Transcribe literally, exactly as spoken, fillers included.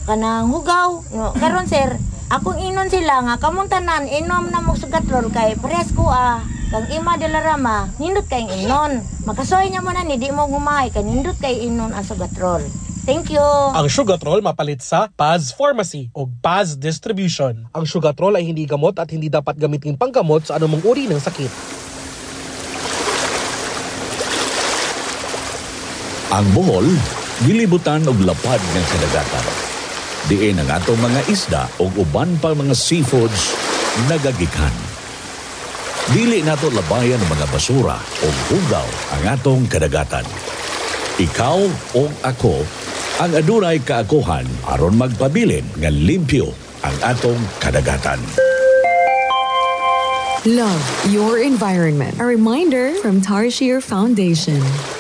kanang hugaw. No, karon sir, akong inon sila nga kamong tanan inom na mo sugatrol kay pares ko ah. Kang ima de la rama, nindot kay inon. Makasoy nya mo na ni di mo gumay kay nindot kay inon ang sugatrol. Thank you. Ang Sugatrol mapalit sa Paz Pharmacy o Paz Distribution. Ang Sugatrol ay hindi gamot at hindi dapat gamitin panggamot sa anumang uri ng sakit. Ang Bohol, gilibutan og lapad ng kadagatan. Diin ang atong mga isda o uban pa mga seafoods nagagikan. Dili nato labayan ng mga basura o hugaw ang atong kadagatan. Ikaw o ako ang adunay kaakuhan aron magpabilin nga limpyo ang atong kadagatan. Love your environment. A reminder from Tarshir Foundation.